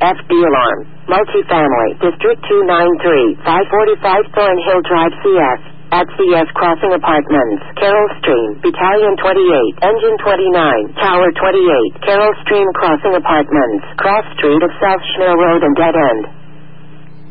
FD alarm. Multifamily, District 293, 545 Thornhill Drive, CS. At CS Crossing Apartments, Carroll Stream, Battalion 28, Engine 29, Tower 28, Carroll Stream Crossing Apartments, Cross Street of South Schmill Road and Dead End.